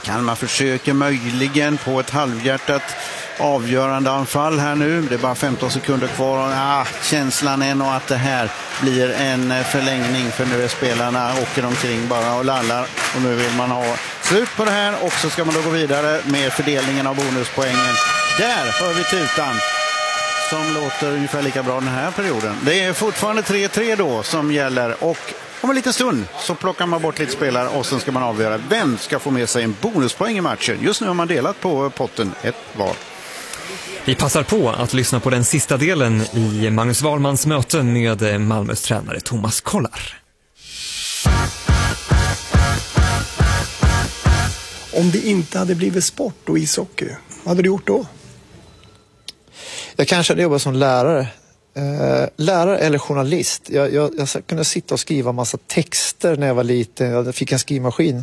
Kalmar försöker möjligen på ett halvhjärtat avgörande anfall här nu. Det är bara 15 sekunder kvar. Känslan är nog att det här blir en förlängning, för nu är spelarna åker omkring bara och lallar. Och nu vill man ha slut på det här, och så ska man då gå vidare med fördelningen av bonuspoängen. Där hör vi tutan som låter ungefär lika bra den här perioden. Det är fortfarande 3-3 då som gäller, och om en liten stund så plockar man bort lite spelare och sen ska man avgöra vem ska få med sig en bonuspoäng i matchen. Just nu har man delat på potten ett var. Vi passar på att lyssna på den sista delen i Magnus Wahlmans möte med Malmös tränare Thomas Kollar. Om det inte hade blivit sport och ishockey, vad hade du gjort då? Jag kanske hade jobbat som lärare. Lärare eller journalist. Jag kunde sitta och skriva massa texter när jag var liten. Jag fick en skrivmaskin.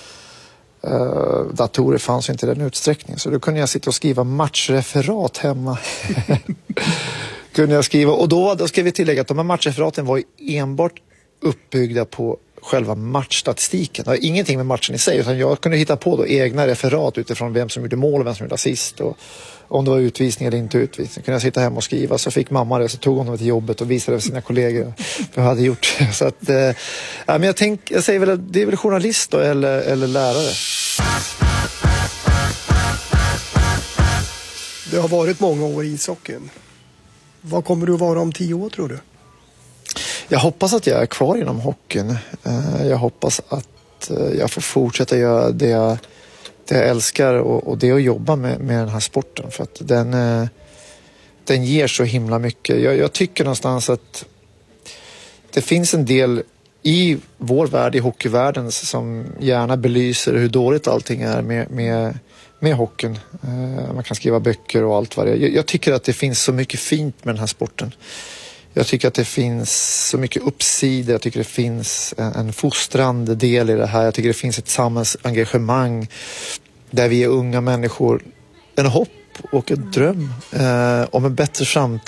Datorer fanns inte i den utsträckningen, så då kunde jag sitta och skriva matchreferat hemma. Kunde jag skriva, och då ska vi tillägga att de här matchreferaten var enbart uppbyggda på själva matchstatistiken. Det har ingenting med matchen i sig, utan jag kunde hitta på då egna referat utifrån vem som gjorde mål och vem som gjorde assist, och om det var utvisning eller inte utvisning. Kunde jag sitta hemma och skriva, så fick mamma det, så tog hon det till jobbet och visade för sina kollegor vad jag hade gjort. Så att, men jag säger väl att det är väl journalist då, eller lärare. Det har varit många år i ishockeyn. Vad kommer du att vara om 10 år, tror du? Jag hoppas att jag är kvar inom hockeyn. Jag hoppas att jag får fortsätta göra det jag älskar, och det att jobba med den här sporten. För att den ger så himla mycket. Jag tycker någonstans att det finns en del i vår värld, i hockeyvärlden, som gärna belyser hur dåligt allting är med hockeyn. Man kan skriva böcker och allt vad det är. Jag tycker att det finns så mycket fint med den här sporten. Jag tycker att det finns så mycket uppsidor. Jag tycker det finns en fostrande del i det här. Jag tycker det finns ett samhällsengagemang där vi är unga människor en hopp och en dröm om en bättre framtid.